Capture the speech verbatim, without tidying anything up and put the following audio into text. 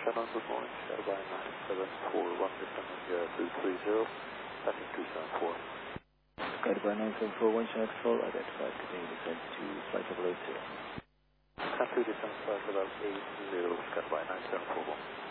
Shannon, good morning. Skyby nine seven four one, descending uh, two three zero, passing two seven four. Skyby nine seven four one, Shannon full, identified, continue descent to flight level eight zero. Country descent flight level eight zero, Skyby nine seven four one.